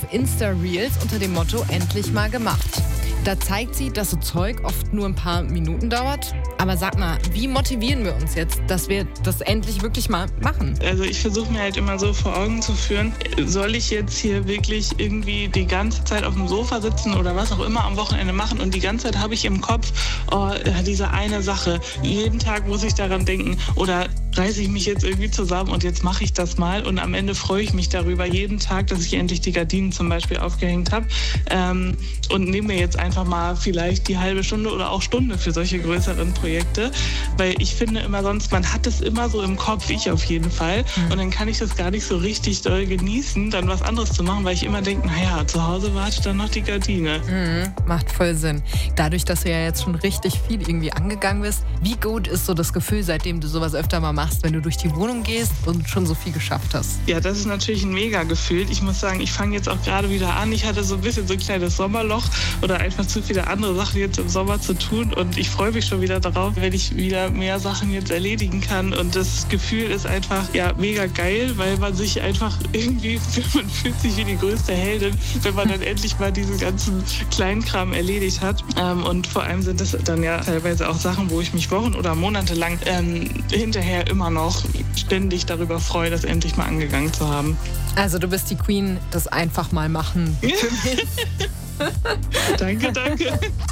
Insta-Reels unter dem Motto „Endlich mal gemacht“. Da zeigt sie, dass so Zeug oft nur ein paar Minuten dauert. Aber sag mal, wie motivieren wir uns jetzt, dass wir das endlich wirklich mal machen? Also ich versuche mir halt immer so vor Augen zu führen, soll ich jetzt hier wirklich irgendwie die ganze Zeit auf dem Sofa sitzen oder was auch immer am Wochenende machen und die ganze Zeit habe ich im Kopf, oh, diese eine Sache. Jeden Tag muss ich daran denken oder reiße ich mich jetzt irgendwie zusammen und jetzt mache ich das mal und am Ende freue ich mich darüber jeden Tag, dass ich endlich die Gardinen zum Beispiel aufgehängt habe und nehme mir jetzt einfach mal vielleicht die halbe Stunde oder auch Stunde für solche größeren Projekte, weil ich finde immer sonst, man hat es immer so im Kopf, ich auf jeden Fall und dann kann ich das gar nicht so richtig doll genießen, dann was anderes zu machen, weil ich immer denke, naja, zu Hause wartet dann noch die Gardine. Macht voll Sinn. Dadurch, dass du ja jetzt schon richtig viel irgendwie angegangen bist, wie gut ist so das Gefühl, seitdem du sowas öfter mal machst, wenn du durch die Wohnung gehst und schon so viel geschafft hast? Ja, das ist natürlich ein mega Gefühl. Ich muss sagen, ich fange jetzt auch gerade wieder an. Ich hatte so ein bisschen so ein kleines Sommerloch oder einfach zu viele andere Sachen jetzt im Sommer zu tun und ich freue mich schon wieder darauf, wenn ich wieder mehr Sachen jetzt erledigen kann und das Gefühl ist einfach, ja, mega geil, weil man sich einfach irgendwie, man fühlt sich wie die größte Heldin, wenn man dann endlich mal diesen ganzen Kleinkram erledigt hat und vor allem sind das dann ja teilweise auch Sachen, wo ich mich Wochen oder Monate lang hinterher immer noch ständig darüber freue, das endlich mal angegangen zu haben. Also du bist die Queen, das einfach mal machen. Danke.